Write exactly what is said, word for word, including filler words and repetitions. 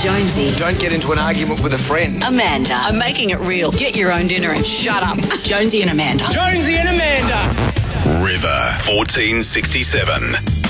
Jonesy. Don't get into an argument with a friend. Amanda. I'm making it real. Get your own dinner and shut up. Jonesy and Amanda. Jonesy and Amanda. River fourteen sixty-seven.